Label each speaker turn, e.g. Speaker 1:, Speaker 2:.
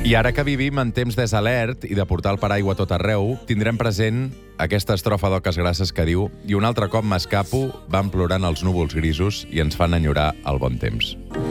Speaker 1: I ara que vivim en temps desalert i de portar el paraigua a tot arreu, tindrem present aquesta estrofa d'Oques Grasses que diu «I un altre cop m'escapo, van plorant els núvols grisos i ens fan enyorar el bon temps».